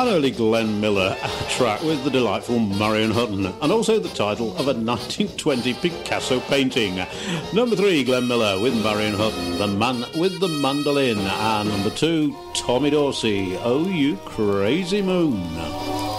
An early Glenn Miller track with the delightful Marion Hutton, and also the title of a 1920 Picasso painting. Number 3, Glenn Miller with Marion Hutton, The Man with the Mandolin. And number 2, Tommy Dorsey, Oh You Crazy Moon.